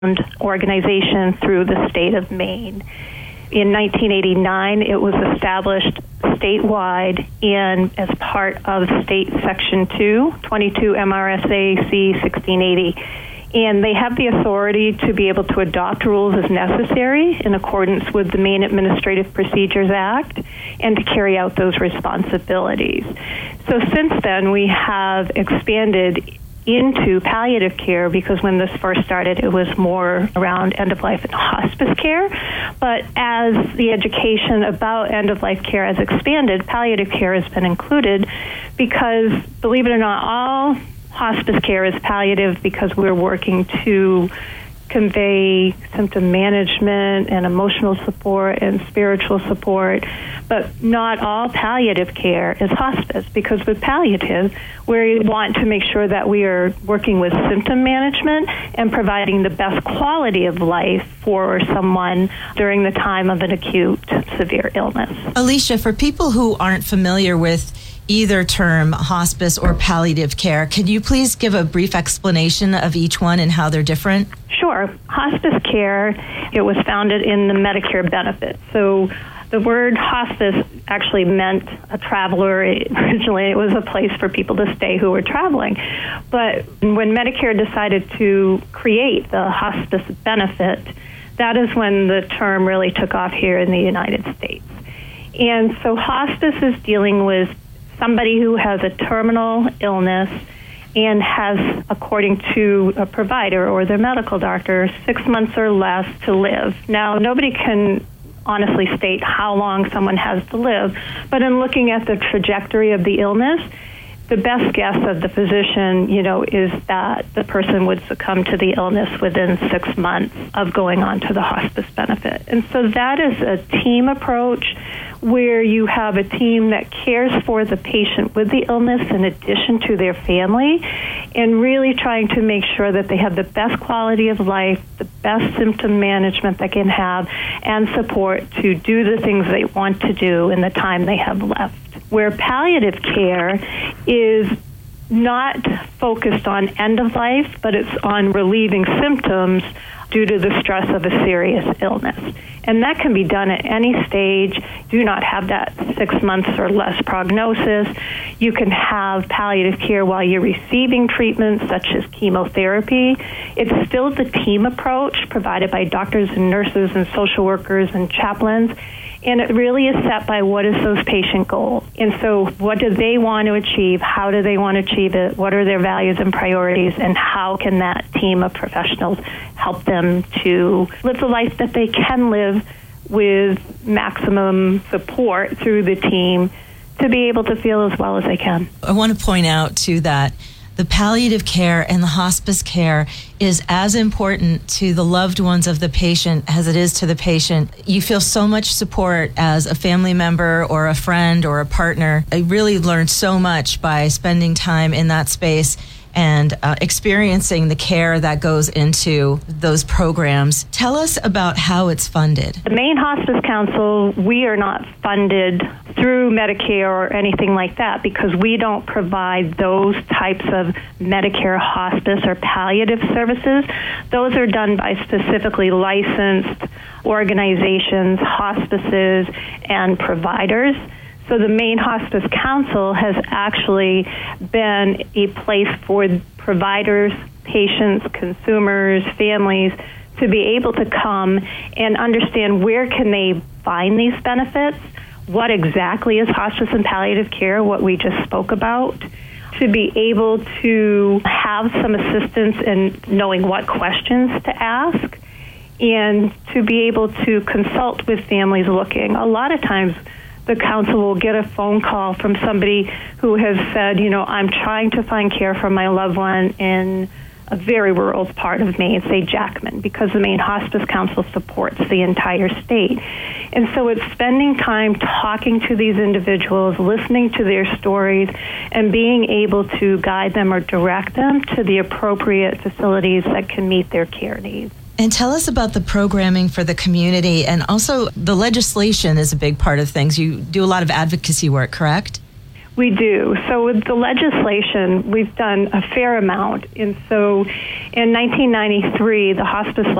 organization through the state of Maine. In 1989, it was established statewide and as part of State Section 2, 22 MRSA C 1680. And they have the authority to be able to adopt rules as necessary in accordance with the Maine Administrative Procedures Act and to carry out those responsibilities. So since then, we have expanded into palliative care because when this first started, it was more around end-of-life and hospice care. But as the education about end-of-life care has expanded, palliative care has been included because, believe it or not, all hospice care is palliative because we're working to convey symptom management and emotional support and spiritual support, but not all palliative care is hospice because with palliative, we want to make sure that we are working with symptom management and providing the best quality of life for someone during the time of an acute severe illness. Alicia, for people who aren't familiar with either term, hospice or palliative care, could you please give a brief explanation of each one and how they're different? Sure. Hospice care, it was founded in the Medicare benefit. So the word hospice actually meant a traveler. Originally, it was a place for people to stay who were traveling. But when Medicare decided to create the hospice benefit, that is when the term really took off here in the United States. And so hospice is dealing with somebody who has a terminal illness and has, according to a provider or their medical doctor, 6 months or less to live. Now, nobody can honestly state how long someone has to live, but in looking at the trajectory of the illness, the best guess of the physician, is that the person would succumb to the illness within 6 months of going on to the hospice benefit. And so that is a team approach where you have a team that cares for the patient with the illness in addition to their family and really trying to make sure that they have the best quality of life, the best symptom management they can have, and support to do the things they want to do in the time they have left. Where palliative care is not focused on end of life, but it's on relieving symptoms due to the stress of a serious illness. And that can be done at any stage. Do not have that 6 months or less prognosis. You can have palliative care while you're receiving treatments such as chemotherapy. It's still the team approach provided by doctors and nurses and social workers and chaplains. And it really is set by what is those patient goals. And so what do they want to achieve? How do they want to achieve it? What are their values and priorities? And how can that team of professionals help them to live the life that they can live with maximum support through the team to be able to feel as well as they can? I want to point out, too, that the palliative care and the hospice care is as important to the loved ones of the patient as it is to the patient. You feel so much support as a family member or a friend or a partner. I really learned so much by spending time in that space and experiencing the care that goes into those programs. Tell us about how it's funded. The Maine Hospice Council, we are not funded through Medicare or anything like that because we don't provide those types of Medicare hospice or palliative services. Those are done by specifically licensed organizations, hospices, and providers. So the Maine Hospice Council has actually been a place for providers, patients, consumers, families to be able to come and understand where can they find these benefits, what exactly is hospice and palliative care, what we just spoke about, to be able to have some assistance in knowing what questions to ask, and to be able to consult with families looking. A lot of times, the council will get a phone call from somebody who has said, I'm trying to find care for my loved one in a very rural part of Maine, say Jackman, because the Maine Hospice Council supports the entire state. And so it's spending time talking to these individuals, listening to their stories, and being able to guide them or direct them to the appropriate facilities that can meet their care needs. And tell us about the programming for the community, and also the legislation is a big part of things. You do a lot of advocacy work, correct? We do. So with the legislation, we've done a fair amount. And so in 1993, the hospice